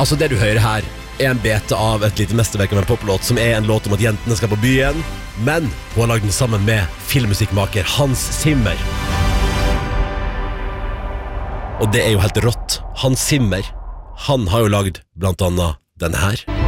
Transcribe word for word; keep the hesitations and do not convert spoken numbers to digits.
Altså det du hører her er en bete av et lite mesterverk av en poplåt, som er en låt om at jentene skal på byen, men hun har lagd den sammen med filmmusikkmaker Hans Zimmer. Og det er jo helt rått. Hans Zimmer, han har jo lagd blant annet denne her.